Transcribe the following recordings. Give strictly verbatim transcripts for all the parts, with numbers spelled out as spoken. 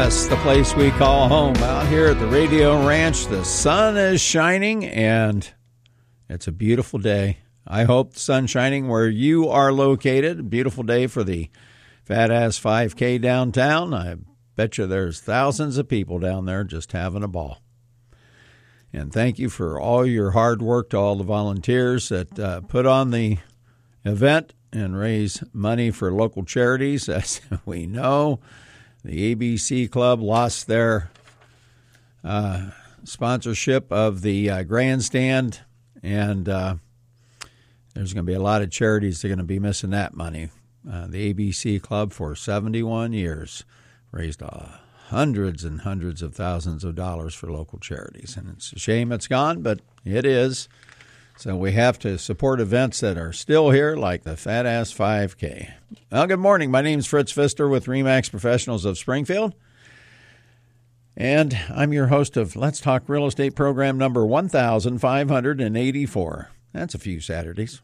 Yes, the place we call home. Out here at the Radio Ranch, the sun is shining, and it's a beautiful day. I hope the sun's shining where you are located. A beautiful day for the Fat Ass five K downtown. I bet you there's thousands of people down there just having a ball. And thank you for all your hard work to all the volunteers that uh, put on the event and raise money for local charities. As we know, the A B C Club lost their uh, sponsorship of the uh, grandstand, and uh, there's going to be a lot of charities that are going to be missing that money. Uh, the A B C Club for seventy-one years raised uh, hundreds and hundreds of thousands of dollars for local charities, and it's a shame it's gone, but it is. So we have to support events that are still here, like the Fat Ass five K. Well, good morning. My name's Fritz Pfister with RE/MAX Professionals of Springfield, and I'm your host of Let's Talk Real Estate program number one thousand five hundred eighty-four. That's a few Saturdays.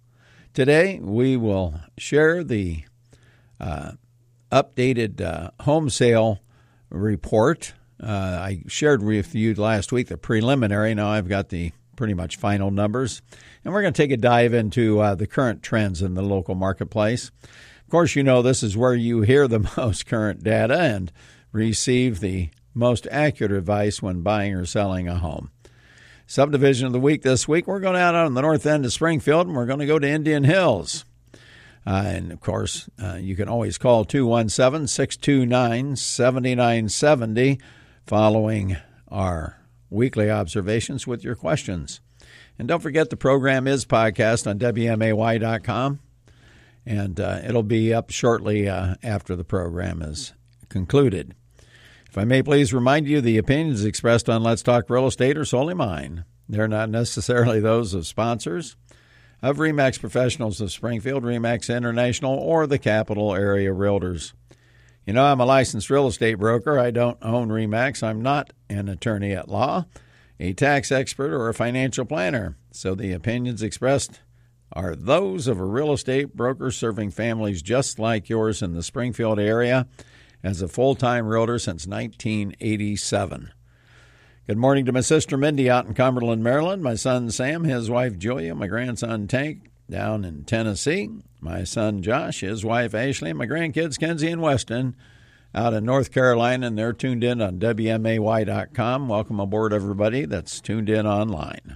Today, we will share the uh, updated uh, home sale report. Uh, I shared with you last week the preliminary. Now I've got the pretty much final numbers, and we're going to take a dive into uh, the current trends in the local marketplace. Of course, you know this is where you hear the most current data and receive the most accurate advice when buying or selling a home. Subdivision of the week this week, we're going out on the north end of Springfield, and we're going to go to Indian Hills. Uh, and, of course, uh, you can always call two one seven, six two nine, seven nine seven zero following our weekly observations with your questions. And don't forget, the program is podcast on W M A Y dot com, and uh, it'll be up shortly uh, after the program is concluded. If I may please remind you, the opinions expressed on Let's Talk Real Estate are solely mine. They're not necessarily those of sponsors, of RE/MAX Professionals of Springfield, RE/MAX International, or the Capital Area Realtors. You know, I'm a licensed real estate broker. I don't own RE/MAX. I'm not an attorney at law, a tax expert, or a financial planner. So the opinions expressed are those of a real estate broker serving families just like yours in the Springfield area as a full-time realtor since nineteen eighty-seven. Good morning to my sister Mindy out in Cumberland, Maryland, my son Sam, his wife Julia, my grandson Tank down in Tennessee, my son Josh, his wife Ashley, and my grandkids Kenzie and Weston out in North Carolina, and they're tuned in on W M A Y dot com. Welcome aboard, everybody that's tuned in online.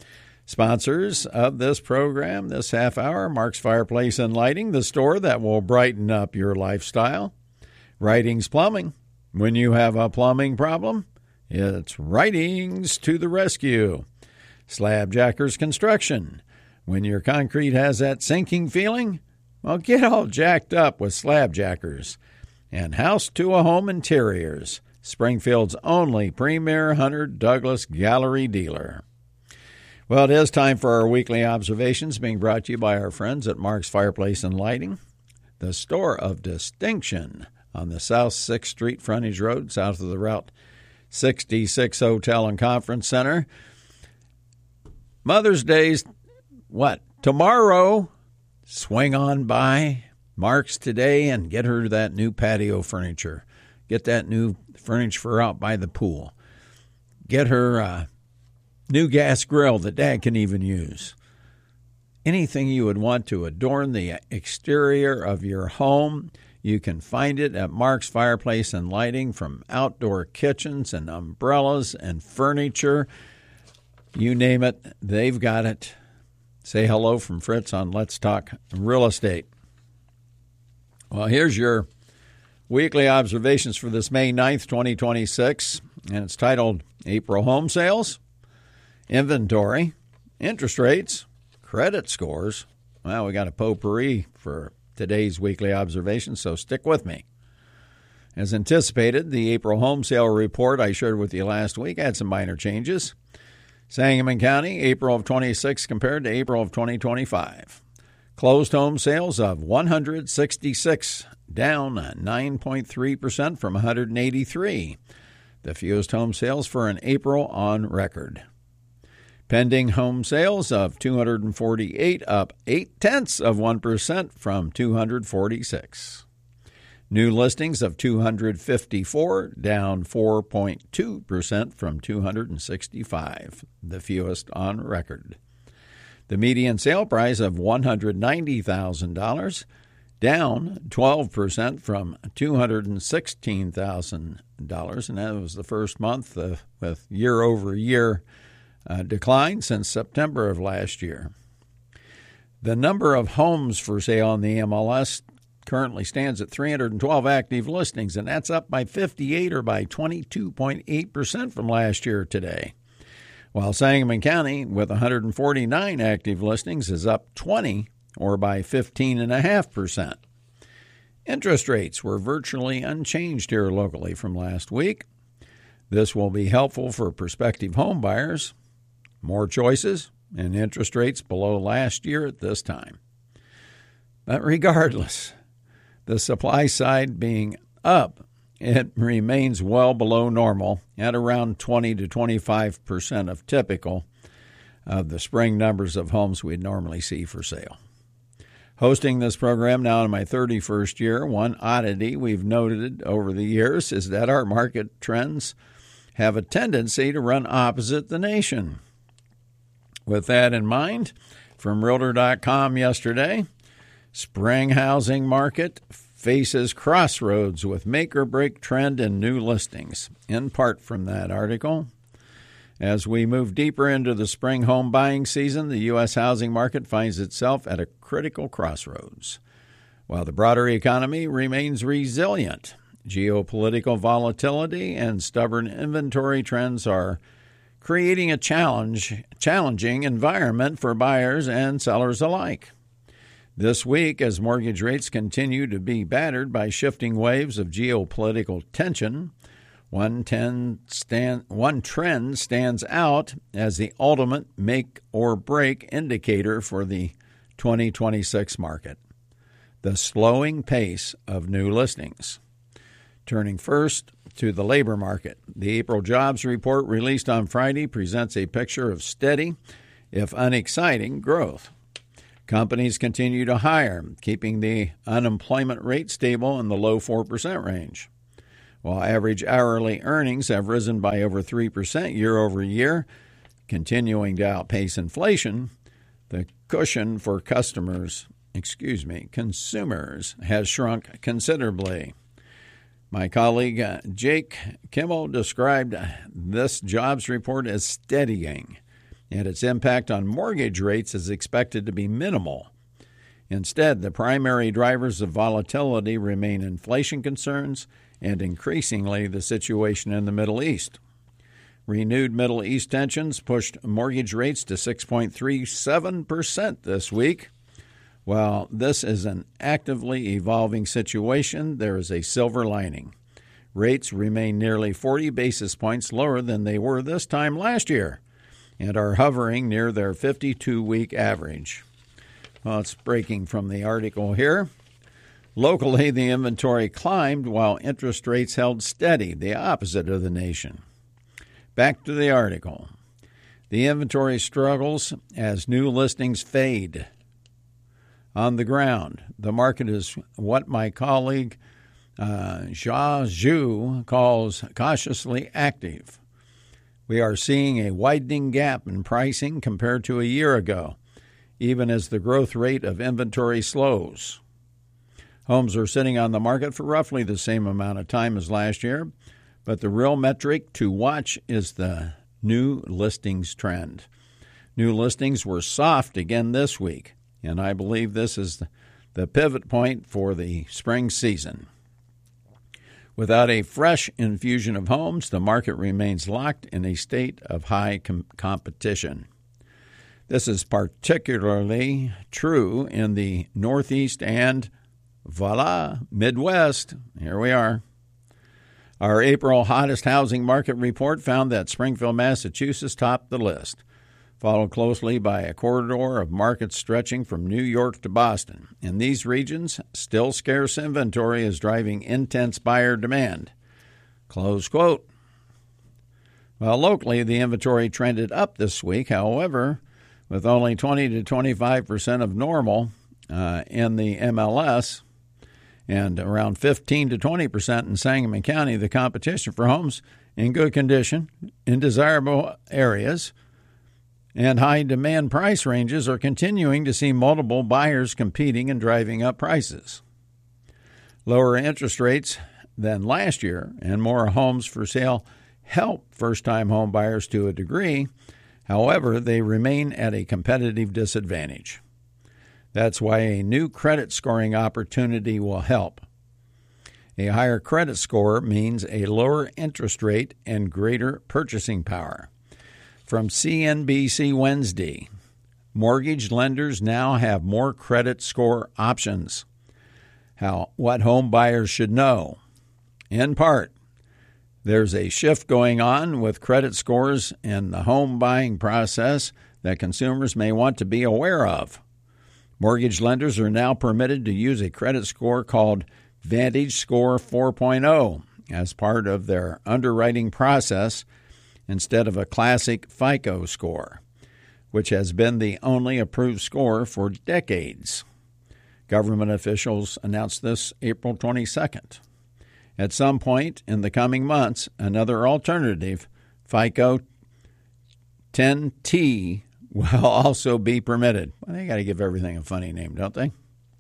Sponsors of this program this half hour, Mark's Fireplace and Lighting, the store that will brighten up your lifestyle. Writings Plumbing. When you have a plumbing problem, it's Writings to the rescue. Slabjackers Construction. When your concrete has that sinking feeling, well, get all jacked up with Slabjackers. And House to a Home Interiors, Springfield's only premier Hunter Douglas Gallery dealer. Well, it is time for our weekly observations, being brought to you by our friends at Mark's Fireplace and Lighting, the store of distinction on the South sixth Street frontage road, south of the Route sixty-six Hotel and Conference Center. Mother's Day's, what, tomorrow? Swing on by Mark's today and get her that new patio furniture. Get that new furniture for out by the pool. Get her a new gas grill that Dad can even use. Anything you would want to adorn the exterior of your home, you can find it at Mark's Fireplace and Lighting, from outdoor kitchens and umbrellas and furniture. You name it, they've got it. Say hello from Fritz on Let's Talk Real Estate. Well, here's your weekly observations for this May ninth, twenty twenty-six, and it's titled April Home Sales, Inventory, Interest Rates, Credit Scores. Well, we got a potpourri for today's weekly observation, so stick with me. As anticipated, the April home sale report I shared with you last week had some minor changes. Sangamon County, April of twenty-six compared to April of twenty twenty-five. Closed home sales of one hundred sixty-six, down nine point three percent from one hundred eighty-three. The fewest home sales for an April on record. Pending home sales of two hundred forty-eight, up eight tenths of one percent from two hundred forty-six. New listings of two hundred fifty-four, down four point two percent from two hundred sixty-five, the fewest on record. The median sale price of one hundred ninety thousand dollars, down twelve percent from two hundred sixteen thousand dollars, and that was the first month uh, with year-over-year uh, decline since September of last year. The number of homes for sale on the M L S currently stands at three hundred twelve active listings, and that's up by fifty-eight or by twenty-two point eight percent from last year today. While Sangamon County, with one hundred forty-nine active listings, is up twenty or by fifteen point five percent. Interest rates were virtually unchanged here locally from last week. This will be helpful for prospective home buyers. More choices and interest rates below last year at this time. But regardless, the supply side being up, it remains well below normal at around twenty to twenty-five percent of typical of the spring numbers of homes we'd normally see for sale. Hosting this program now in my thirty-first year, one oddity we've noted over the years is that our market trends have a tendency to run opposite the nation. With that in mind, from Realtor dot com yesterday, spring housing market faces crossroads with make-or-break trend in new listings, in part from that article. As we move deeper into the spring home buying season, the U S housing market finds itself at a critical crossroads. While the broader economy remains resilient, geopolitical volatility and stubborn inventory trends are creating a challenge, challenging environment for buyers and sellers alike. This week, as mortgage rates continue to be battered by shifting waves of geopolitical tension, one, ten stand, one trend stands out as the ultimate make-or-break indicator for the twenty twenty-six market: the slowing pace of new listings. Turning first to the labor market, the April jobs report released on Friday presents a picture of steady, if unexciting, growth. Companies continue to hire, keeping the unemployment rate stable in the low four percent range. While average hourly earnings have risen by over three percent year over year, continuing to outpace inflation, the cushion for customers, excuse me, consumers has shrunk considerably. My colleague uh, Jake Kimmel described this jobs report as steadying, and its impact on mortgage rates is expected to be minimal. Instead, the primary drivers of volatility remain inflation concerns and increasingly the situation in the Middle East. Renewed Middle East tensions pushed mortgage rates to six point three seven percent this week. While this is an actively evolving situation, there is a silver lining. Rates remain nearly forty basis points lower than they were this time last year and are hovering near their fifty-two-week average. Well, it's breaking from the article here. Locally, the inventory climbed while interest rates held steady, the opposite of the nation. Back to the article. The inventory struggles as new listings fade. On the ground, the market is what my colleague uh, Jia Zhu calls cautiously active. We are seeing a widening gap in pricing compared to a year ago, even as the growth rate of inventory slows. Homes are sitting on the market for roughly the same amount of time as last year, but the real metric to watch is the new listings trend. New listings were soft again this week, and I believe this is the pivot point for the spring season. Without a fresh infusion of homes, the market remains locked in a state of high com- competition. This is particularly true in the Northeast and, voila, Midwest. Here we are. Our April hottest housing market report found that Springfield, Massachusetts topped the list, followed closely by a corridor of markets stretching from New York to Boston. In these regions, still scarce inventory is driving intense buyer demand. Close quote. Well, locally, the inventory trended up this week. However, with only twenty to twenty-five percent of normal uh, in the M L S, and around fifteen to twenty percent in Sangamon County. The competition for homes in good condition, in desirable areas, and high demand price ranges are continuing to see multiple buyers competing and driving up prices. Lower interest rates than last year and more homes for sale help first-time home buyers to a degree. However, they remain at a competitive disadvantage. That's why a new credit scoring opportunity will help. A higher credit score means a lower interest rate and greater purchasing power. From C N B C Wednesday, mortgage lenders now have more credit score options. How what home buyers should know. In part, there's a shift going on with credit scores in the home buying process that consumers may want to be aware of. Mortgage lenders are now permitted to use a credit score called Vantage Score four point oh as part of their underwriting process instead of a classic FICO score, which has been the only approved score for decades. Government officials announced this April twenty-second. At some point in the coming months, another alternative, FICO ten T, will also be permitted. Well, they got to give everything a funny name, don't they?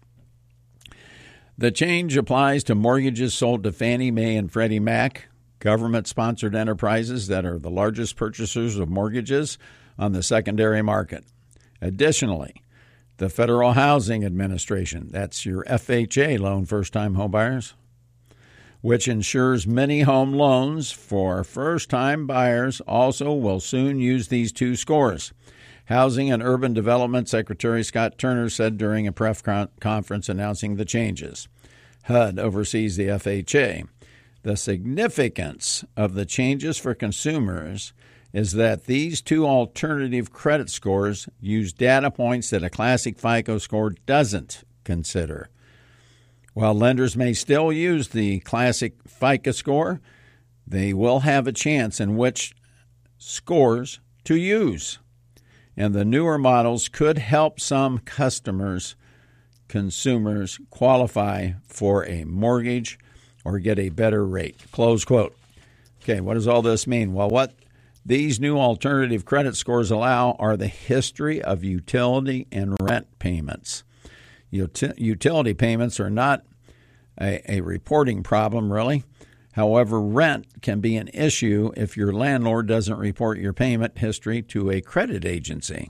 The change applies to mortgages sold to Fannie Mae and Freddie Mac, government-sponsored enterprises that are the largest purchasers of mortgages on the secondary market. Additionally, the Federal Housing Administration, that's your F H A loan, first-time homebuyers, which insures many home loans for first-time buyers, also will soon use these two scores. Housing and Urban Development Secretary Scott Turner said during a press conference announcing the changes. H U D oversees the F H A. The significance of the changes for consumers is that these two alternative credit scores use data points that a classic FICO score doesn't consider. While lenders may still use the classic FICO score, they will have a chance in which scores to use. And the newer models could help some customers, consumers, qualify for a mortgage or get a better rate. Close quote. Okay, what does all this mean? Well, what these new alternative credit scores allow are the history of utility and rent payments. Uti- utility payments are not a, a reporting problem, really. However, rent can be an issue if your landlord doesn't report your payment history to a credit agency.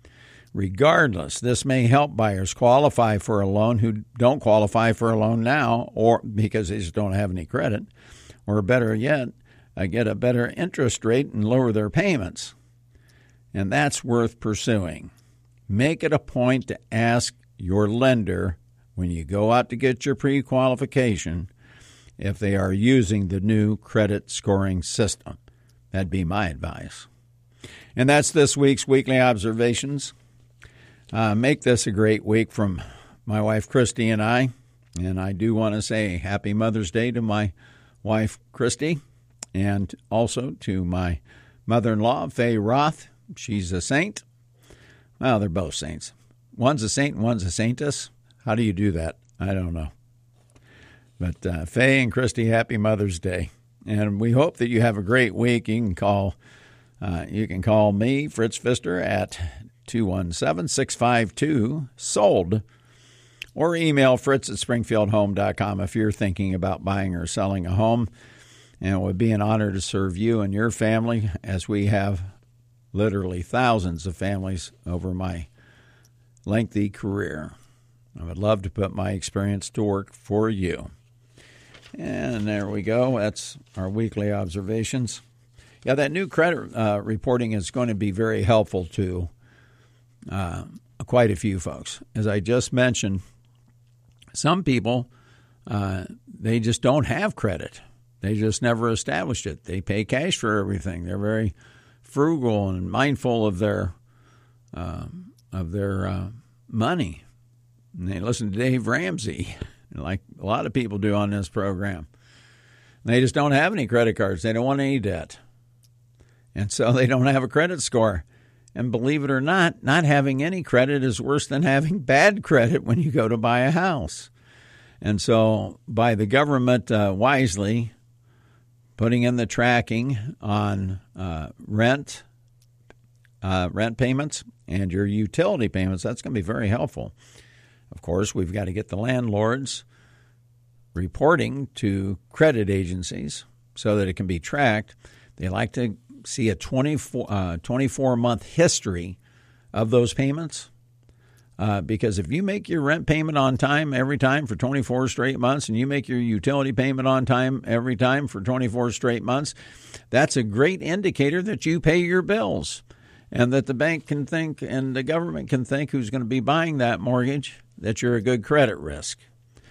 Regardless, this may help buyers qualify for a loan who don't qualify for a loan now or because they just don't have any credit, or better yet, uh, get a better interest rate and lower their payments. And that's worth pursuing. Make it a point to ask your lender when you go out to get your pre-qualification if they are using the new credit scoring system. That'd be my advice. And that's this week's Weekly Observations. Uh, make this a great week from my wife, Christy, and I. And I do want to say Happy Mother's Day to my wife, Christy, and also to my mother-in-law, Faye Roth. She's a saint. Well, they're both saints. One's a saint and one's a saintess. How do you do that? I don't know. But uh, Faye and Christy, happy Mother's Day. And we hope that you have a great week. You can call uh, you can call me, Fritz Pfister, at two one seven, six five two, SOLD, or email fritz at springfield home dot com if you're thinking about buying or selling a home. And it would be an honor to serve you and your family, as we have literally thousands of families over my lengthy career. I would love to put my experience to work for you. And there we go. That's our weekly observations. Yeah, that new credit uh, reporting is going to be very helpful to uh, quite a few folks. As I just mentioned, some people, uh, they just don't have credit. They just never established it. They pay cash for everything. They're very frugal and mindful of their uh, of their uh, money. And they listen to Dave Ramsey, like a lot of people do on this program. They just don't have any credit cards. They don't want any debt. And so they don't have a credit score. And believe it or not, not having any credit is worse than having bad credit when you go to buy a house. And so by the government uh, wisely putting in the tracking on uh, rent, uh, rent payments and your utility payments, that's going to be very helpful. Of course, we've got to get the landlords reporting to credit agencies so that it can be tracked. They like to see a twenty-four, uh, twenty-four month history of those payments. Uh, because if you make your rent payment on time every time for twenty-four straight months and you make your utility payment on time every time for twenty-four straight months, that's a great indicator that you pay your bills and that the bank can think and the government can think who's going to be buying that mortgage that you're a good credit risk.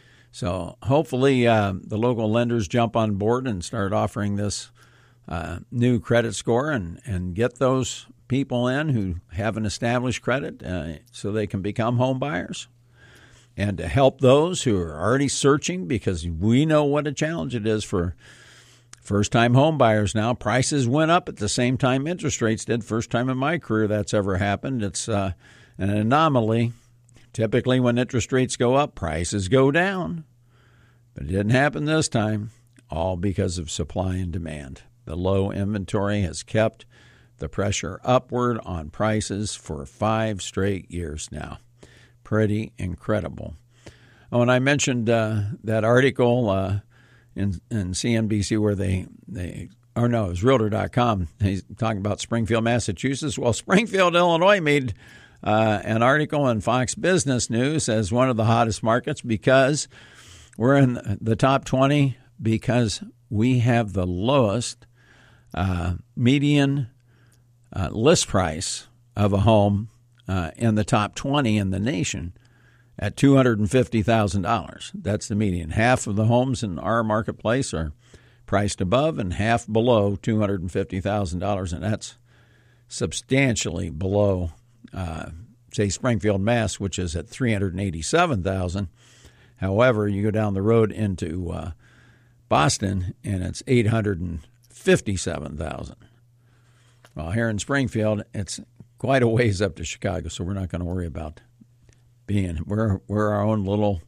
So hopefully uh, the local lenders jump on board and start offering this uh, new credit score and, and get those people in who have an established credit uh, so they can become home buyers, and to help those who are already searching, because we know what a challenge it is for first-time home buyers now. Prices went up at the same time interest rates did. First time in my career that's ever happened. It's uh, an anomaly. Typically when interest rates go up, prices go down. But it didn't happen this time, all because of supply and demand. The low inventory has kept the pressure upward on prices for five straight years now. Pretty incredible. Oh, and I mentioned uh, that article uh, in, in C N B C where they, they or no, it was Realtor dot com. He's talking about Springfield, Massachusetts. Well, Springfield, Illinois made uh, an article in Fox Business News as one of the hottest markets because we're in the top twenty because we have the lowest uh, median Uh, list price of a home uh, in the top twenty in the nation at two hundred fifty thousand dollars. That's the median. Half of the homes in our marketplace are priced above and half below two hundred fifty thousand dollars, and that's substantially below, uh, say, Springfield, Mass., which is at three hundred eighty-seven thousand dollars. However, you go down the road into uh, Boston, and it's eight hundred fifty-seven thousand dollars. Well, here in Springfield, it's quite a ways up to Chicago, so we're not going to worry about being. We're we're our own little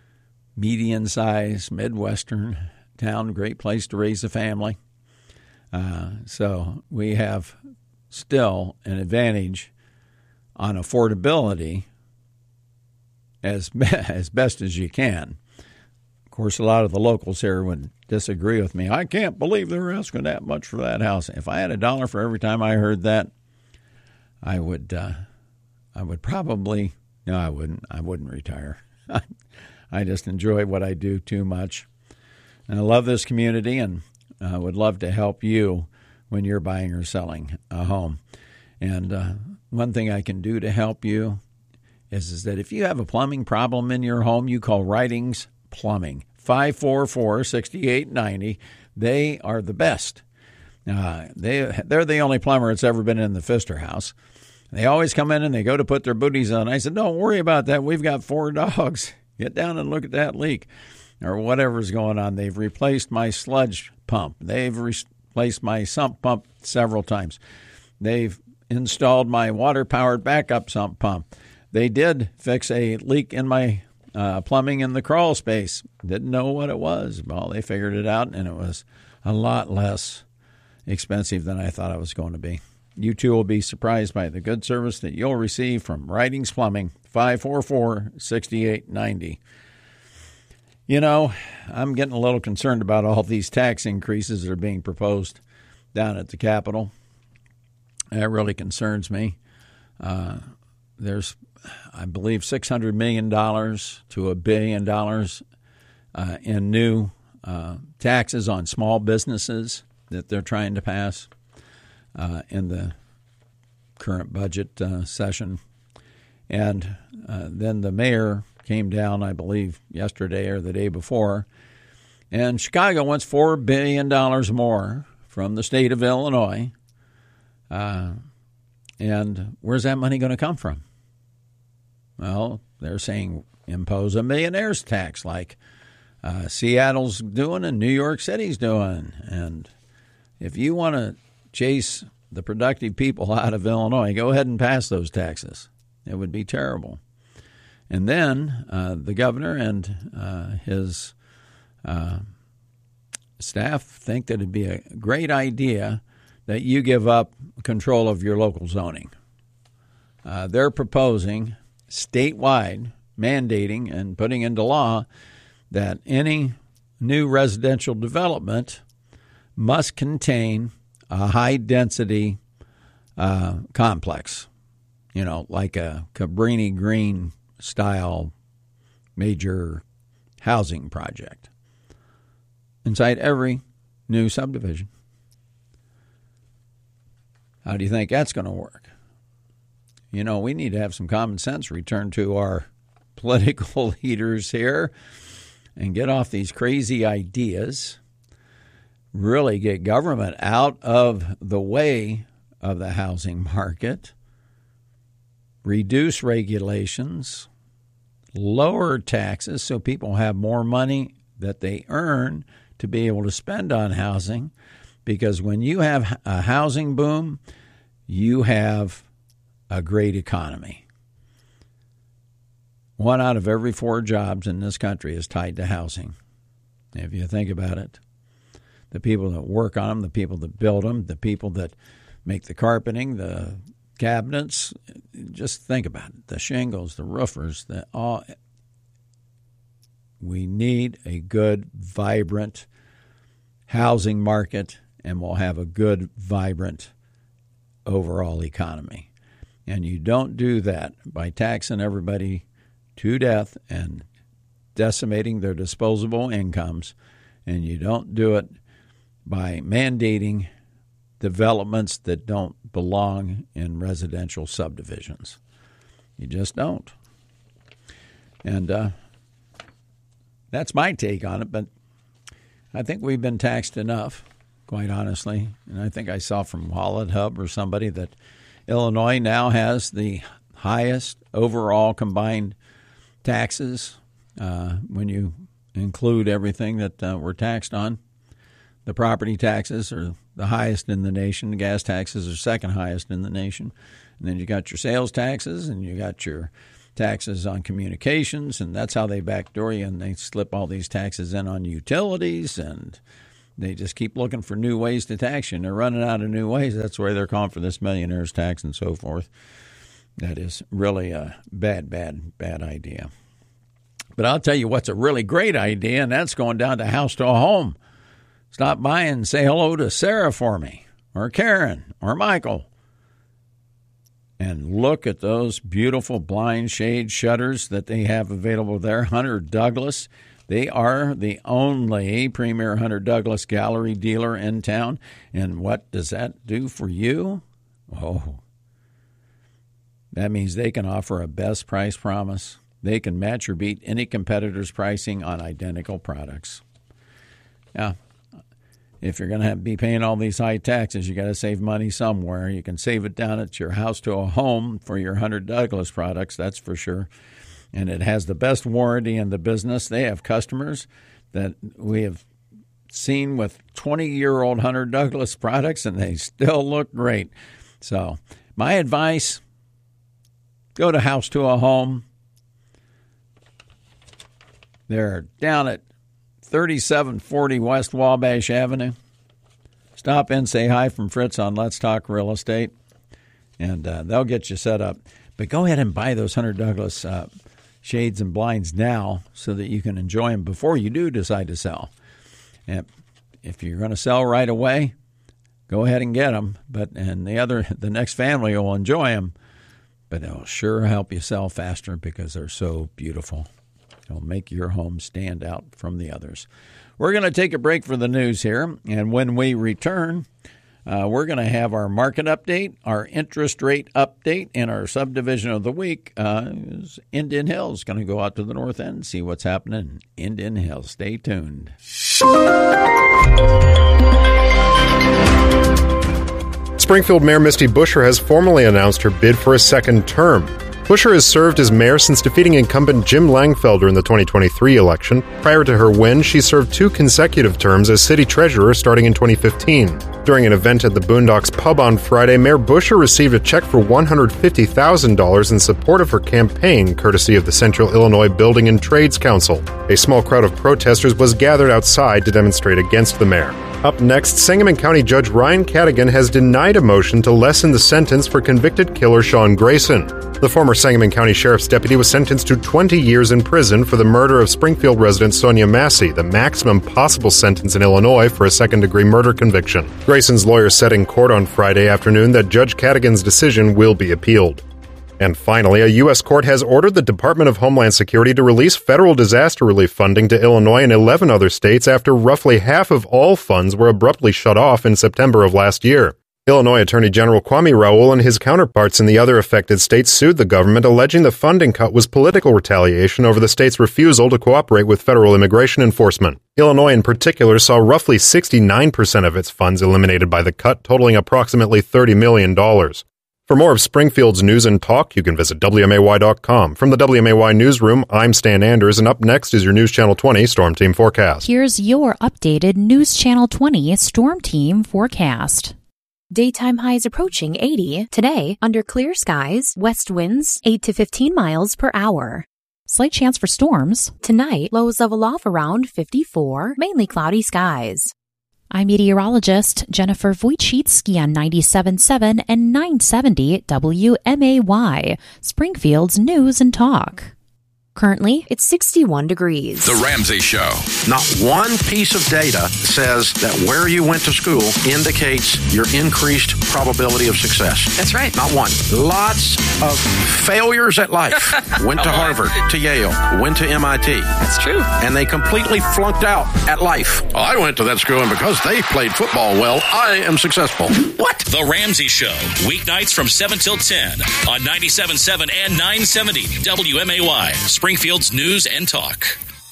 median-sized Midwestern town, great place to raise a family. Uh, so we have still an advantage on affordability as as best as you can. Of course, a lot of the locals here would disagree with me. I can't believe they're asking that much for that house. If I had a dollar for every time I heard that, I would uh, I would probably, no, I wouldn't. I wouldn't retire. I just enjoy what I do too much. And I love this community and uh, would love to help you when you're buying or selling a home. And uh, one thing I can do to help you is, is that if you have a plumbing problem in your home, you call Writings Plumbing, five four four, six eight nine zero. They are the best. Uh, they, they're the only plumber that's ever been in the Pfister house. They always come in and they go to put their booties on. I said, don't worry about that. We've got four dogs. Get down and look at that leak or whatever's going on. They've replaced my sludge pump. They've replaced my sump pump several times. They've installed my water-powered backup sump pump. They did fix a leak in my Uh, plumbing in the crawl space. Didn't know what it was. Well, they figured it out, and it was a lot less expensive than I thought it was going to be. You too will be surprised by the good service that you'll receive from Writings Plumbing, five four four, six eight nine zero. You know, I'm getting a little concerned about all these tax increases that are being proposed down at the Capitol. That really concerns me. Uh, there's I believe six hundred million dollars to a billion dollars uh, in new uh, taxes on small businesses that they're trying to pass uh, in the current budget uh, session. And uh, then the mayor came down, I believe, yesterday or the day before, and Chicago wants four billion dollars more from the state of Illinois. Uh, and where's that money going to come from? Well, they're saying impose a millionaire's tax like uh, Seattle's doing and New York City's doing. And if you want to chase the productive people out of Illinois, go ahead and pass those taxes. It would be terrible. And then uh, the governor and uh, his uh, staff think that it'd be a great idea that you give up control of your local zoning. Uh, they're proposing statewide mandating and putting into law that any new residential development must contain a high-density uh, complex, you know, like a Cabrini Green-style major housing project inside every new subdivision. How do you think that's going to work? You know, we need to have some common sense returned to our political leaders here and get off these crazy ideas, really get government out of the way of the housing market, reduce regulations, lower taxes so people have more money that they earn to be able to spend on housing. Because when you have a housing boom, you have a great economy. One out of every four jobs in this country is tied to housing. If you think about it, the people that work on them, the people that build them, the people that make the carpeting, the cabinets, just think about it. The shingles, the roofers, the all. We need a good, vibrant housing market, and we'll have a good, vibrant overall economy. And you don't do that by taxing everybody to death and decimating their disposable incomes. And you don't do it by mandating developments that don't belong in residential subdivisions. You just don't. And uh, that's my take on it. But I think we've been taxed enough, quite honestly. And I think I saw from Wallet Hub or somebody that Illinois now has the highest overall combined taxes uh, when you include everything that uh, we're taxed on. The property taxes are the highest in the nation. The gas taxes are second highest in the nation. And then you got your sales taxes and you got your taxes on communications, and that's how they backdoor you, and they slip all these taxes in on utilities, and they just keep looking for new ways to tax you, and they're running out of new ways. That's why they're calling for this millionaire's tax and so forth. That is really a bad, bad, bad idea. But I'll tell you what's a really great idea, and that's going down to House to a Home. Stop by and say hello to Sarah for me, or Karen, or Michael. And look at those beautiful blind shade shutters that they have available there. Hunter Douglas. They are the only premier Hunter Douglas gallery dealer in town. And what does that do for you? Oh, that means they can offer a best price promise. They can match or beat any competitor's pricing on identical products. Now, if you're going to be paying all these high taxes, you got to save money somewhere. You can save it down at your House to a Home for your Hunter Douglas products, that's for sure. And it has the best warranty in the business. They have customers that we have seen with twenty-year-old Hunter Douglas products, and they still look great. So my advice, go to House to a Home. They're down at thirty-seven forty West Wabash Avenue. Stop in, say hi from Fritz on Let's Talk Real Estate, and uh, they'll get you set up. But go ahead and buy those Hunter Douglas uh, shades and blinds now so that you can enjoy them before you do decide to sell. And if you're going to sell right away, go ahead and get them. But and the other, the next family will enjoy them, but they'll sure help you sell faster because they're so beautiful. It'll make your home stand out from the others. We're going to take a break for the news here, and when we return, uh, we're going to have our market update, our interest rate update, and our subdivision of the week uh, is Indian Hills. Going to go out to the north end and see what's happening in Indian Hills. Stay tuned. Springfield Mayor Misty Buscher has formally announced her bid for a second term. Buscher has served as mayor since defeating incumbent Jim Langfelder in the twenty twenty-three election. Prior to her win, she served two consecutive terms as city treasurer starting in twenty fifteen. During an event at the Boondocks Pub on Friday, Mayor Buscher received a check for one hundred fifty thousand dollars in support of her campaign, courtesy of the Central Illinois Building and Trades Council. A small crowd of protesters was gathered outside to demonstrate against the mayor. Up next, Sangamon County Judge Ryan Cadigan has denied a motion to lessen the sentence for convicted killer Sean Grayson. The former Sangamon County Sheriff's deputy was sentenced to twenty years in prison for the murder of Springfield resident Sonia Massey, the maximum possible sentence in Illinois for a second-degree murder conviction. Grayson's lawyer said in court on Friday afternoon that Judge Cadigan's decision will be appealed. And finally, a U S court has ordered the Department of Homeland Security to release federal disaster relief funding to Illinois and eleven other states after roughly half of all funds were abruptly shut off in September of last year. Illinois Attorney General Kwame Raoul and his counterparts in the other affected states sued the government, alleging the funding cut was political retaliation over the state's refusal to cooperate with federal immigration enforcement. Illinois in particular saw roughly sixty-nine percent of its funds eliminated by the cut, totaling approximately thirty million dollars. For more of Springfield's news and talk, you can visit W M A Y dot com. From the W M A Y Newsroom, I'm Stan Anders, and up next is your News Channel twenty Storm Team Forecast. Here's your updated News Channel twenty Storm Team Forecast. Daytime highs approaching eighty. Today, under clear skies, west winds eight to fifteen miles per hour. Slight chance for storms. Tonight, lows level off around fifty-four, mainly cloudy skies. I'm meteorologist Jennifer Wojcicki on ninety-seven point seven and nine seventy W M A Y, Springfield's News and Talk. Currently, it's sixty-one degrees. The Ramsey Show. Not one piece of data says that where you went to school indicates your increased probability of success. That's right. Not one. Lots of failures at life. Went to Harvard, to Yale, went to M I T. That's true. And they completely flunked out at life. Well, I went to that school, and because they played football well, I am successful. What? The Ramsey Show. Weeknights from seven till ten on ninety-seven point seven and nine seventy W M A Y. Springfield's News and Talk.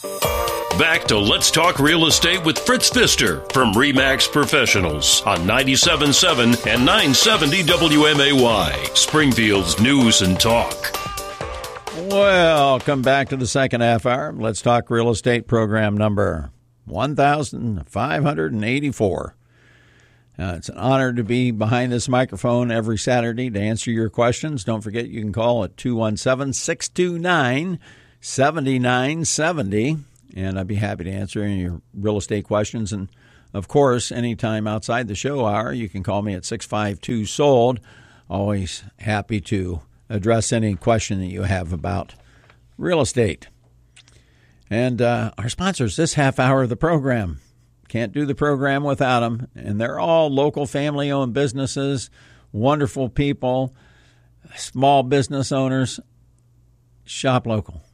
Back to Let's Talk Real Estate with Fritz Pfister from RE/MAX Professionals on ninety-seven point seven and nine seventy W M A Y. Springfield's News and Talk. Welcome back to the second half hour. Let's Talk Real Estate program number one thousand five hundred eighty-four. Uh, it's an honor to be behind this microphone every Saturday to answer your questions. Don't forget you can call at two one seven, six two nine, seven nine seven zero, and I'd be happy to answer any of your real estate questions. And, of course, anytime outside the show hour, you can call me at six five two, sold. Always happy to address any question that you have about real estate. And uh, our sponsors this half hour of the program. Can't do the program without them. And they're all local family-owned businesses, wonderful people, small business owners. Shop local.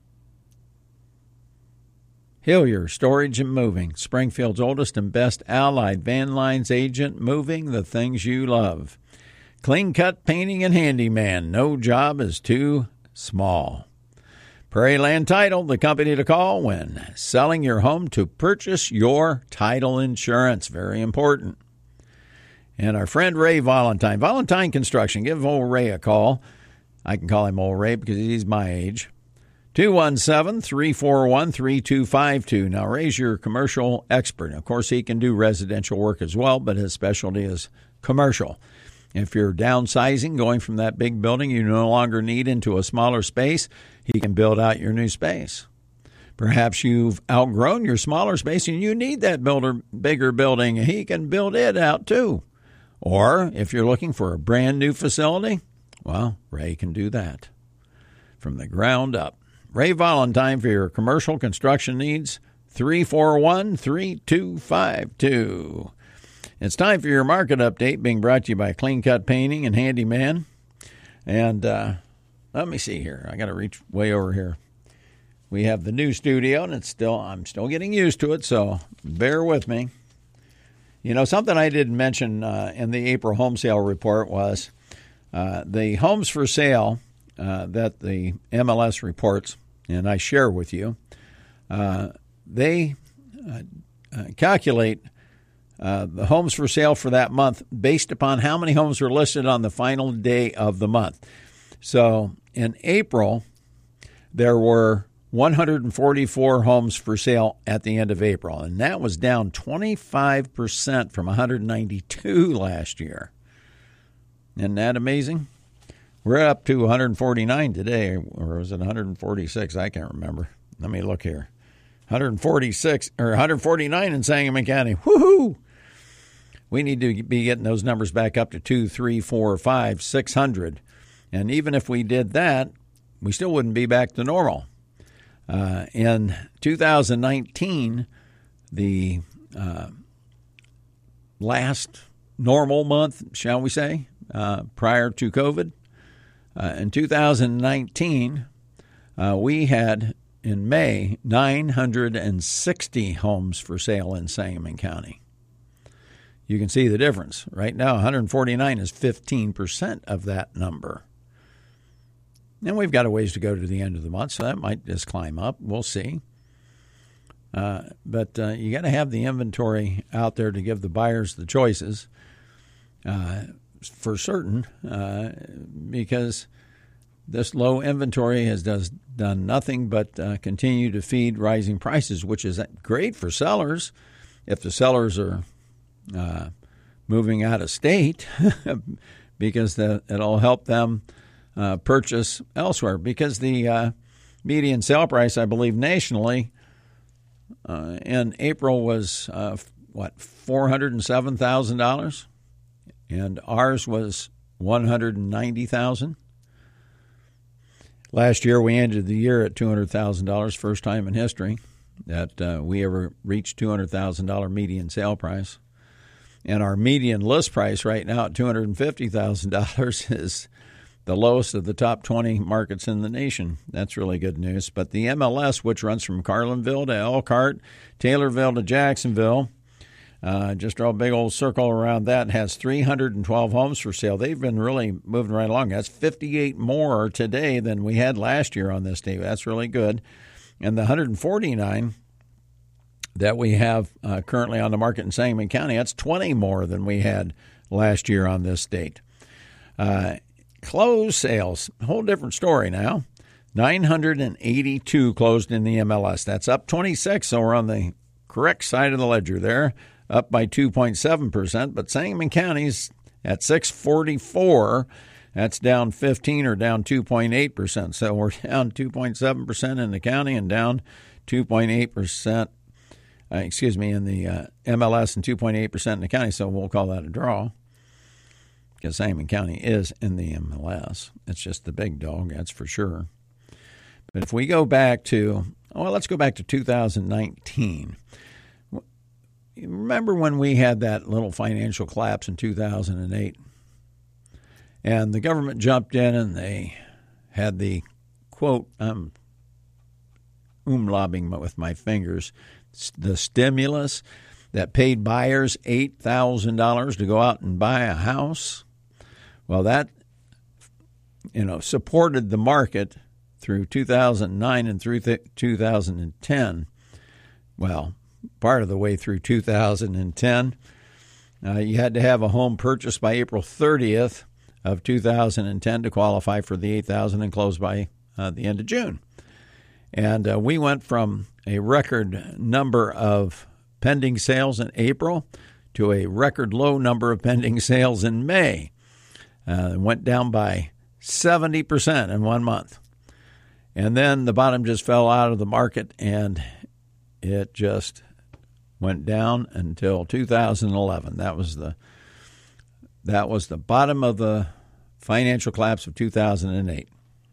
Hillier Storage and Moving, Springfield's oldest and best allied van lines agent, moving the things you love. Clean Cut Painting and Handyman, no job is too small. Prairie Land Title, the company to call when selling your home to purchase your title insurance. Very important. And our friend Ray Valentine, Valentine Construction. Give old Ray a call. I can call him old Ray because he's my age. two one seven, three four one, three two five two. Now, Ray's your commercial expert. Of course, he can do residential work as well, but his specialty is commercial. If you're downsizing, going from that big building you no longer need into a smaller space, he can build out your new space. Perhaps you've outgrown your smaller space and you need that builder, bigger building. He can build it out too. Or if you're looking for a brand new facility, well, Ray can do that from the ground up. Ray Valentine for your commercial construction needs, three four one, three two five two. It's time for your market update, being brought to you by Clean Cut Painting and Handyman. And uh, let me see here. I got to reach way over here. We have the new studio, and it's still I'm still getting used to it, so bear with me. You know, something I didn't mention uh, in the April home sale report was uh, the homes for sale uh, that the M L S reports, and I share with you, uh, they uh, uh, calculate Uh, the homes for sale for that month based upon how many homes were listed on the final day of the month. So in April, there were one hundred forty-four homes for sale at the end of April, and that was down twenty-five percent from one hundred ninety-two last year. Isn't that amazing? We're up to one hundred forty-nine today, or was it one hundred forty-six? I can't remember. Let me look here. one hundred forty-six or one hundred forty-nine in Sangamon County. Woohoo! We need to be getting those numbers back up to two, three, four, five, six hundred. And even if we did that, we still wouldn't be back to normal. Uh, in two thousand nineteen, the uh, last normal month, shall we say, uh, prior to COVID, uh, in two thousand nineteen, uh, we had, in May, nine hundred sixty homes for sale in Sangamon County. You can see the difference. Right now, one hundred forty-nine is fifteen percent of that number. And we've got a ways to go to the end of the month, so that might just climb up. We'll see. Uh, but uh, you got to have the inventory out there to give the buyers the choices uh, for certain, uh, because this low inventory has does, done nothing but uh, continue to feed rising prices, which is great for sellers if the sellers are uh, moving out of state, because the, it'll help them Uh, purchase elsewhere, because the uh, median sale price, I believe, nationally uh, in April was, uh, what, four hundred seven thousand dollars, and ours was one hundred ninety thousand dollars. Last year, we ended the year at two hundred thousand dollars, first time in history that uh, we ever reached two hundred thousand dollars median sale price. And our median list price right now at two hundred fifty thousand dollars is the lowest of the top twenty markets in the nation. That's really good news. But the M L S, which runs from Carlinville to Elkhart, Taylorville to Jacksonville, uh, just draw a big old circle around that, has three hundred twelve homes for sale. They've been really moving right along. That's fifty-eight more today than we had last year on this day. That's really good. And the one hundred forty-nine that we have uh, currently on the market in Sangamon County, that's twenty more than we had last year on this date. Uh, Closed sales, a whole different story now. nine hundred eighty-two closed in the M L S. That's up twenty-six, so we're on the correct side of the ledger there, up by two point seven percent. But Sangamon County's at six forty-four. That's down fifteen, or down two point eight percent. So we're down two point seven percent in the county and down two point eight percent, uh, excuse me, in the uh, M L S, and two point eight percent in the county, so we'll call that a draw, because Sangamon County is in the M L S. It's just the big dog, that's for sure. But if we go back to, well, let's go back to two thousand nineteen. Remember when we had that little financial collapse in two thousand eight? And the government jumped in and they had the, quote, I'm umlaubing with my fingers, the stimulus that paid buyers eight thousand dollars to go out and buy a house. Well, that, you know, supported the market through two thousand nine and through th- two thousand ten. Well, part of the way through two thousand ten, uh, you had to have a home purchased by April thirtieth of two thousand ten to qualify for the eight thousand dollars and close by uh, the end of June. And uh, we went from a record number of pending sales in April to a record low number of pending sales in May. Uh, it went down by seventy percent in one month. And then the bottom just fell out of the market, and it just went down until two thousand eleven. That was the that was the bottom of the financial collapse of two thousand eight.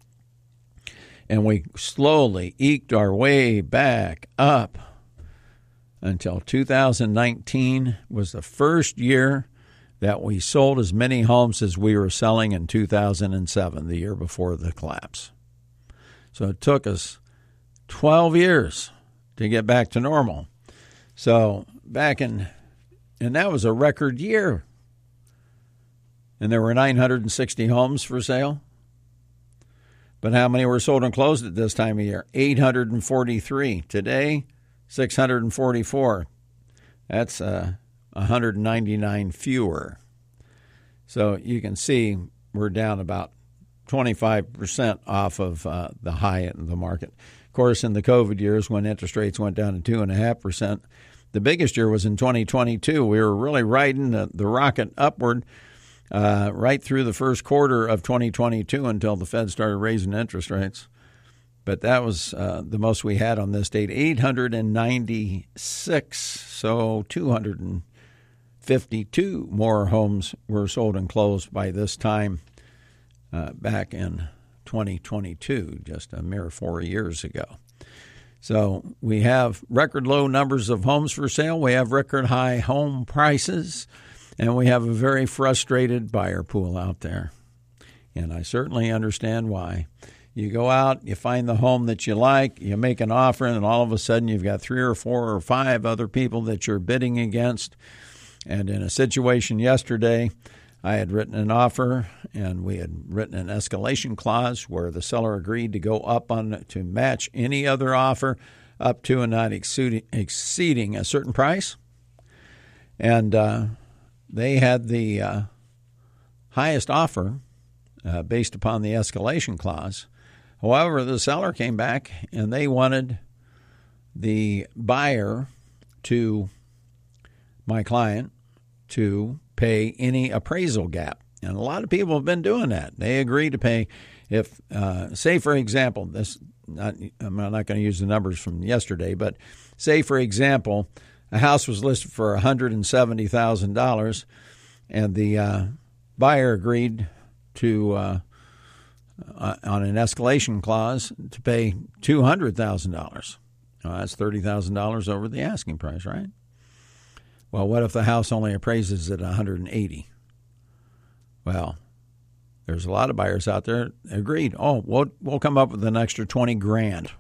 And we slowly eked our way back up until two thousand nineteen was the first year that we sold as many homes as we were selling in two thousand seven, the year before the collapse. So it took us twelve years to get back to normal. So back in, and that was a record year. And there were nine hundred sixty homes for sale. But how many were sold and closed at this time of year? eight hundred forty-three. Today, six hundred forty-four. That's uh, one hundred ninety-nine fewer. So you can see we're down about twenty-five percent off of uh, the high end of the market. Of course, in the COVID years when interest rates went down to two point five percent, the biggest year was in twenty twenty-two. We were really riding the, the rocket upward uh, right through the first quarter of twenty twenty-two until the Fed started raising interest rates. But that was uh, the most we had on this date, eight hundred ninety-six. So two hundred fifty-two more homes were sold and closed by this time uh, back in twenty twenty-two, just a mere four years ago. So we have record low numbers of homes for sale. We have record high home prices, and we have a very frustrated buyer pool out there. And I certainly understand why. You go out, you find the home that you like, you make an offer, and all of a sudden you've got three or four or five other people that you're bidding against. And in a situation yesterday, I had written an offer, and we had written an escalation clause where the seller agreed to go up on to match any other offer up to and not exceeding, exceeding a certain price. And uh, they had the uh, highest offer uh, based upon the escalation clause. However, the seller came back, and they wanted the buyer to, my client, to pay any appraisal gap. And a lot of people have been doing that. They agree to pay if, uh, say, for example, this. Not, I'm not going to use the numbers from yesterday, but say, for example, a house was listed for one hundred seventy thousand dollars, and the uh, buyer agreed to, uh, uh, on an escalation clause, to pay two hundred thousand dollars. Well, that's thirty thousand dollars over the asking price, right? Well, what if the house only appraises at one hundred eighty? Well, there's a lot of buyers out there that agreed. Oh, we'll, we'll come up with an extra twenty grand.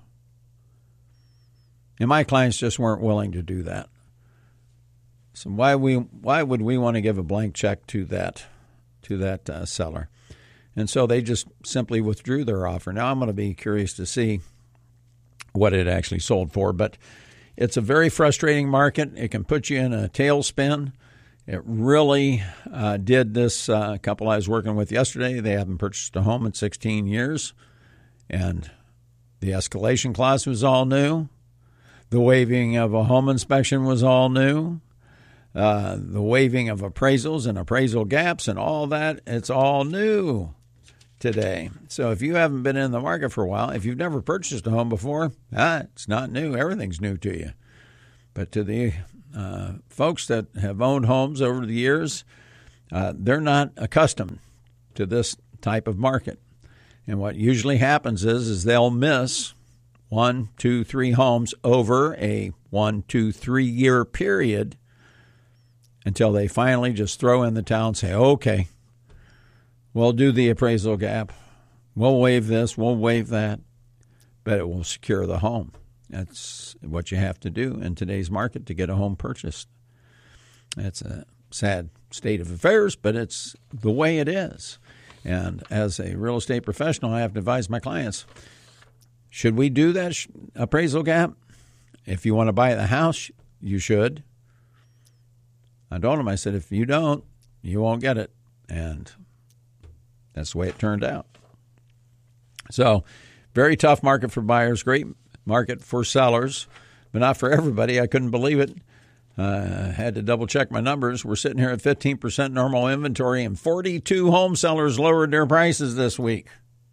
And my clients just weren't willing to do that. So why we why would we want to give a blank check to that to that uh, seller? And so they just simply withdrew their offer. Now I'm going to be curious to see what it actually sold for, but it's a very frustrating market. It can put you in a tailspin. It really uh, did this uh, couple I was working with yesterday. They haven't purchased a home in sixteen years, and the escalation clause was all new. The waiving of a home inspection was all new. Uh, the waiving of appraisals and appraisal gaps and all that, it's all new today. So if you haven't been in the market for a while, if you've never purchased a home before, ah, it's not new. Everything's new to you. But to the uh, folks that have owned homes over the years, uh, they're not accustomed to this type of market. And what usually happens is, is they'll miss one, two, three homes over a one, two, three year period until they finally just throw in the towel and say, okay, we'll do the appraisal gap. We'll waive this, we'll waive that, but it will secure the home. That's what you have to do in today's market to get a home purchased. It's a sad state of affairs, but it's the way it is. And as a real estate professional, I have to advise my clients, should we do that appraisal gap? If you want to buy the house, you should. I told them, I said, if you don't, you won't get it. And that's the way it turned out. So, very tough market for buyers, great market for sellers, but not for everybody. I couldn't believe it. I uh, had to double check my numbers. We're sitting here at fifteen percent normal inventory, and forty-two home sellers lowered their prices this week.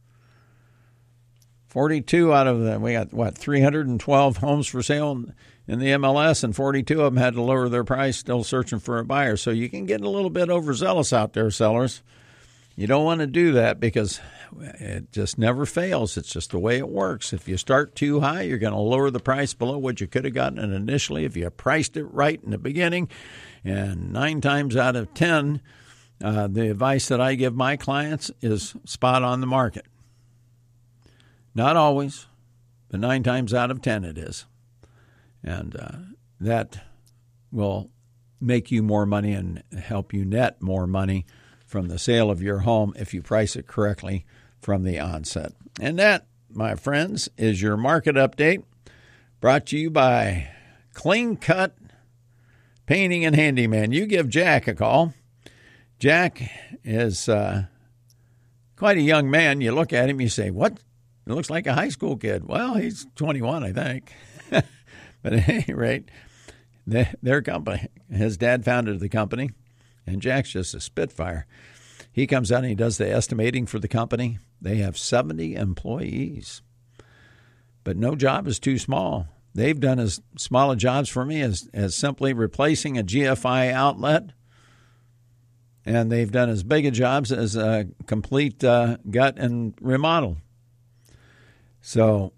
forty-two out of them, we got, what, three hundred twelve homes for sale in the M L S, and forty-two of them had to lower their price, still searching for a buyer. So you can get a little bit overzealous out there, sellers. You don't want to do that because it just never fails. It's just the way it works. If you start too high, you're going to lower the price below what you could have gotten initially if you priced it right in the beginning. And nine times out of ten, uh, the advice that I give my clients is spot on the market. Not always, but nine times out of ten it is. And uh, that will make you more money and help you net more money from the sale of your home if you price it correctly from the onset. And that, my friends, is your market update brought to you by Clean Cut Painting and Handyman. You give Jack a call. Jack is uh, quite a young man. You look at him, you say, what? It looks like a high school kid. Well, he's twenty-one, I think. But at any rate, their company, his dad founded the company, and Jack's just a spitfire. He comes out and he does the estimating for the company. They have seventy employees, but no job is too small. They've done as small jobs for me as, as simply replacing a G F I outlet, and they've done as big a jobs as a complete uh, gut and remodel. So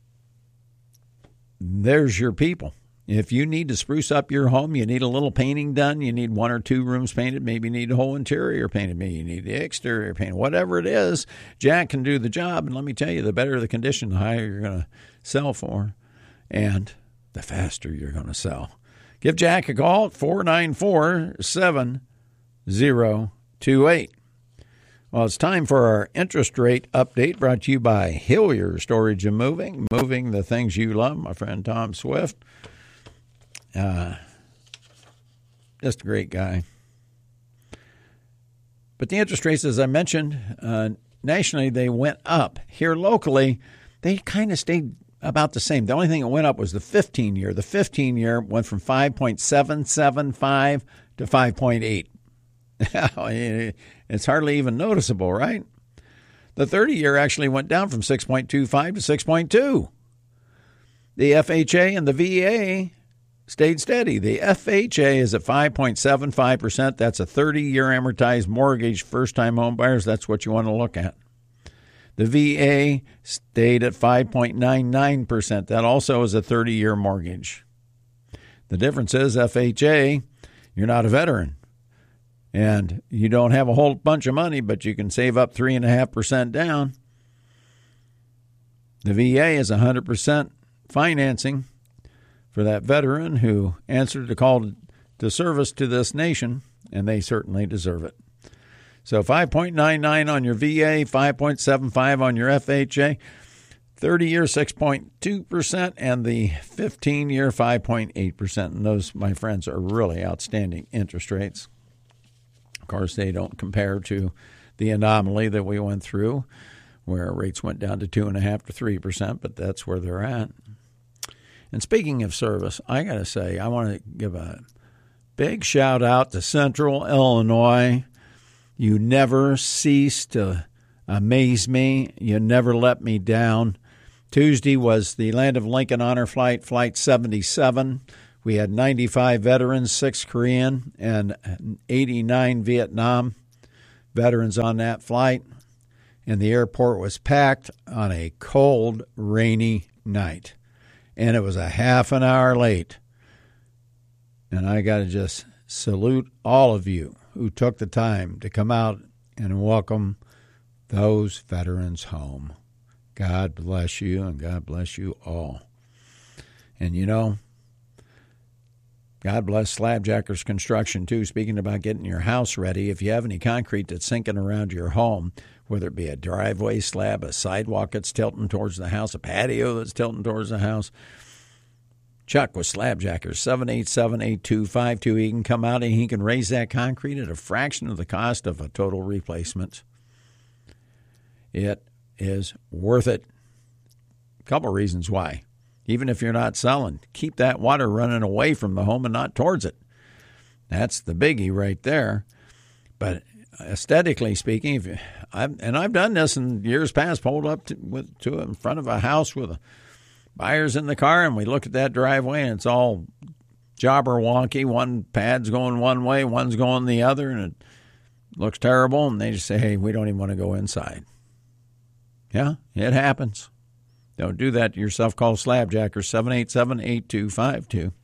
there's your people. If you need to spruce up your home, you need a little painting done, you need one or two rooms painted, maybe you need the whole interior painted, maybe you need the exterior painted, whatever it is, Jack can do the job. And let me tell you, the better the condition, the higher you're going to sell for, and the faster you're going to sell. Give Jack a call at four nine four, seven zero two eight. Well, it's time for our interest rate update brought to you by Hillier Storage and Moving, moving the things you love. My friend Tom Swift. Uh, just a great guy. But the interest rates, as I mentioned, uh, nationally, they went up. Here locally, they kind of stayed about the same. The only thing that went up was the fifteen-year. The fifteen-year went from five point seven seven five to five point eight. It's hardly even noticeable, right? The thirty-year actually went down from six point two five to six point two. The F H A and the V A stayed steady. The F H A is at five point seven five percent. That's a thirty-year amortized mortgage, first-time home buyers. That's what you want to look at. The V A stayed at five point nine nine percent. That also is a thirty-year mortgage. The difference is F H A, you're not a veteran. And you don't have a whole bunch of money, but you can save up three point five percent down. The V A is one hundred percent financing for that veteran who answered the call to service to this nation, and they certainly deserve it. So five point nine nine on your V A, five point seven five on your F H A, thirty-year six point two percent, and the fifteen-year five point eight percent. And those, my friends, are really outstanding interest rates. Of course, they don't compare to the anomaly that we went through where rates went down to two point five to three percent, but that's where they're at. And speaking of service, I got to say, I want to give a big shout out to Central Illinois. You never cease to amaze me. You never let me down. Tuesday was the Land of Lincoln Honor Flight, Flight seventy-seven. We had ninety-five veterans, six Korean, and eighty-nine Vietnam veterans on that flight. And the airport was packed on a cold, rainy night. And it was a half an hour late. And I got to just salute all of you who took the time to come out and welcome those veterans home. God bless you, and God bless you all. And you know, God bless Slabjackers Construction, too. Speaking about getting your house ready, if you have any concrete that's sinking around your home, whether it be a driveway slab, a sidewalk that's tilting towards the house, a patio that's tilting towards the house, Chuck with Slabjackers, seven eight seven, eight two five two. He can come out and he can raise that concrete at a fraction of the cost of a total replacement. It is worth it. A couple reasons why. Even if you're not selling, keep that water running away from the home and not towards it. That's the biggie right there. But aesthetically speaking, if you, I've, and I've done this in years past, pulled up to, with, to in front of a house with a, buyers in the car, and we look at that driveway, and it's all jobber wonky. One pad's going one way, one's going the other, and it looks terrible. And they just say, hey, we don't even want to go inside. Yeah, it happens. Don't do that to yourself. Call Slabjackers, seven eight seven, eight two five two.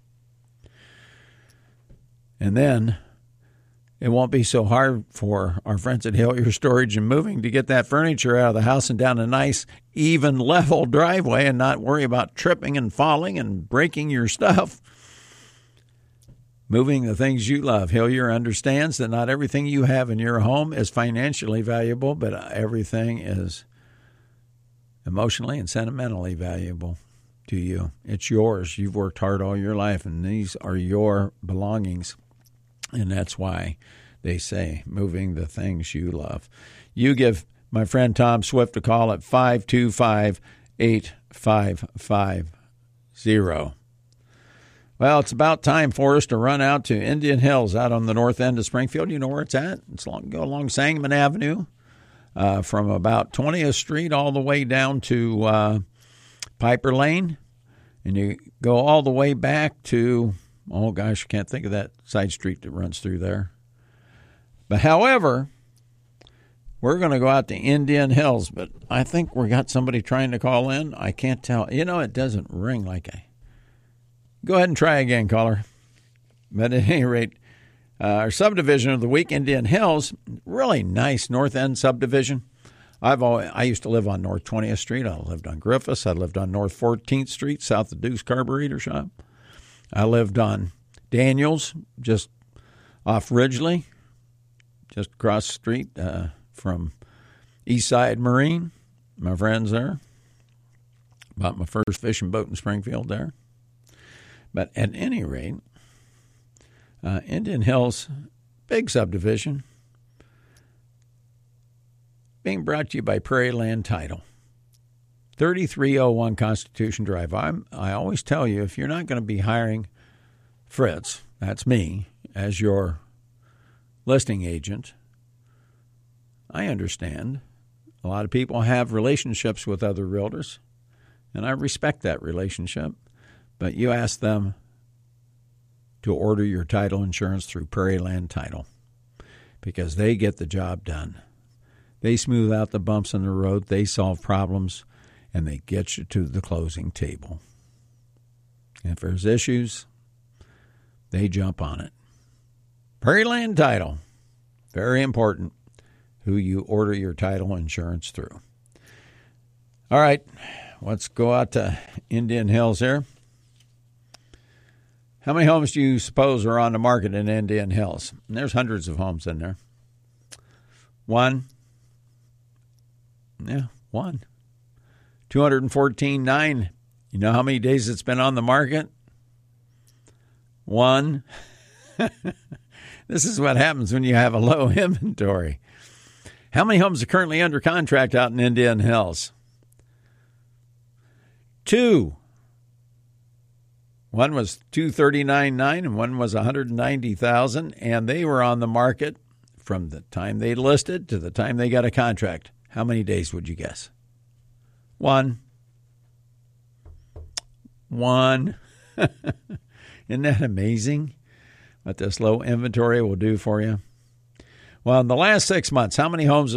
And then it won't be so hard for our friends at Hillier Storage and Moving to get that furniture out of the house and down a nice, even, level driveway and not worry about tripping and falling and breaking your stuff. Moving the things you love. Hillier understands that not everything you have in your home is financially valuable, but everything is emotionally and sentimentally valuable to you. It's yours. You've worked hard all your life, and these are your belongings. And that's why they say moving the things you love. You give my friend Tom Swift a call at five two five, eight five five zero. Well, it's about time for us to run out to Indian Hills out on the north end of Springfield. You know where it's at? It's long, go along Sangamon Avenue uh, from about twentieth Street all the way down to uh, Piper Lane. And you go all the way back to, oh gosh, I can't think of that side street that runs through there. But however, we're going to go out to Indian Hills, but I think we got somebody trying to call in. I can't tell. You know, it doesn't ring like a... Go ahead and try again, caller. But at any rate, uh, our subdivision of the week, Indian Hills, really nice north end subdivision. I've always, I used to live on North twentieth Street. I lived on Griffiths. I lived on North fourteenth Street, south of Duke's Carburetor Shop. I lived on Daniels, just off Ridgely, just across the street uh, from Eastside Marine. My friends there. Bought my first fishing boat in Springfield there. But at any rate, uh, Indian Hills, big subdivision, being brought to you by Prairie Land Title, thirty-three oh one Constitution Drive. I'm, I always tell you, if you're not going to be hiring Fritz, that's me, as your listing agent, I understand. A lot of people have relationships with other realtors, and I respect that relationship. But you ask them to order your title insurance through Prairie Land Title because they get the job done. They smooth out the bumps in the road, they solve problems, and they get you to the closing table. And if there's issues, they jump on it. Prairie Land Title, very important who you order your title insurance through. All right, let's go out to Indian Hills here. How many homes do you suppose are on the market in Indian Hills? And there's hundreds of homes in there. One. Yeah, one. two hundred fourteen, nine. You know how many days it's been on the market? One. This is what happens when you have a low inventory. How many homes are currently under contract out in Indian Hills? Two. One was two thirty-nine nine and one was one hundred ninety thousand, and they were on the market from the time they listed to the time they got a contract. How many days would you guess? One. One. Isn't that amazing what this low inventory will do for you? Well, in the last six months, how many homes